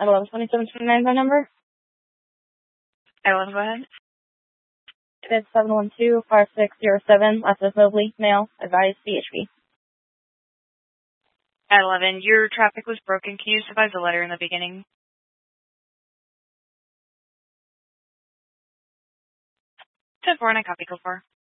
at 112729 phone number. At 11, go ahead. It's 712-5607, last is Mobley, male, advised BHB. At 11, your traffic was broken. Can you just advise the letter in the beginning? 10-4, and I copy, go 4.